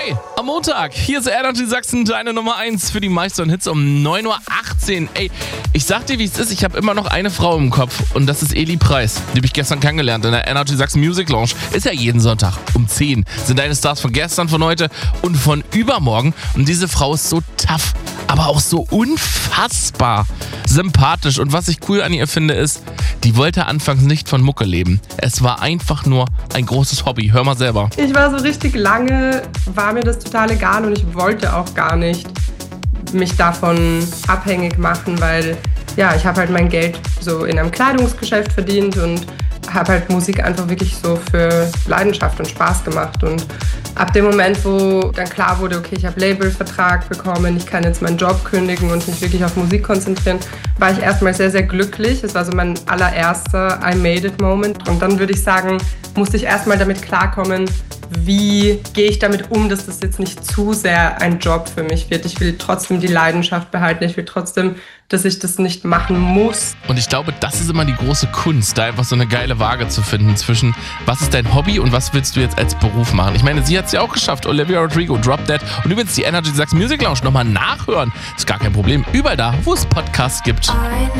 Hi, am Montag. Hier ist Energy Sachsen, deine Nummer 1 für die meisten Hits um 9.18 Uhr. Ey, ich sag dir, wie es ist. Ich habe immer noch eine Frau im Kopf und das ist Eli Preis. Die habe ich gestern kennengelernt in der Energy Sachsen Music Lounge. Ist ja jeden Sonntag um 10. Sind deine Stars von gestern, von heute und von übermorgen. Und diese Frau ist so tough, aber auch so unfassbar sympathisch. Und was ich cool an ihr finde, ist, die wollte anfangs nicht von Mucke leben. Es war einfach nur ein großes Hobby. Hör mal selber. Ich war so richtig lange, war mir das total egal und ich wollte auch gar nicht mich davon abhängig machen, weil ja, ich habe halt mein Geld so in einem Kleidungsgeschäft verdient und habe halt Musik einfach wirklich so für Leidenschaft und Spaß gemacht. Und ab dem Moment, wo dann klar wurde, okay, ich habe Labelvertrag bekommen, ich kann jetzt meinen Job kündigen und mich wirklich auf Musik konzentrieren, war ich erstmal sehr, sehr glücklich. Es war so mein allererster I made it Moment. Und dann würde ich sagen, musste ich erstmal damit klarkommen, wie gehe ich damit um, dass das jetzt nicht zu sehr ein Job für mich wird. Ich will trotzdem die Leidenschaft behalten. Ich will trotzdem, dass ich das nicht machen muss. Und ich glaube, das ist immer die große Kunst, da einfach so eine geile Waage zu finden zwischen, was ist dein Hobby und was willst du jetzt als Beruf machen. Ich meine, sie hat es ja auch geschafft. Olivia Rodrigo, Drop Dead. Und übrigens die Energy Sachsen Music Lounge nochmal nachhören. Ist gar kein Problem. Überall da, wo es Podcasts gibt.